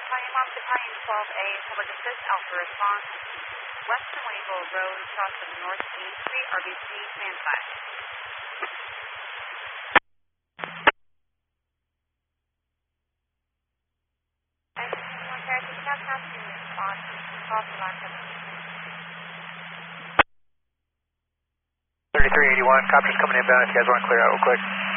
Battalion 1, Battalion 12A, public assist, Alpha response. West of Wayville Road, across of North Main Street, RBC, stand by. Response, call from our 3381, copter's coming inbound if you guys want to clear out real quick.